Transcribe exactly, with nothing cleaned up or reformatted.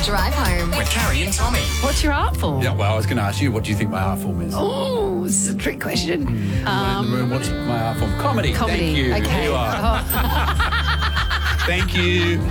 Drive Home. With Carrie and Tommy. What's your art form? Yeah, well, I was going to ask you, what do you think my art form is? Oh, this is a trick question. Mm. Um, in the room, what's my art form? Comedy. Comedy. Thank you. Okay. Here you are. Oh. Thank you.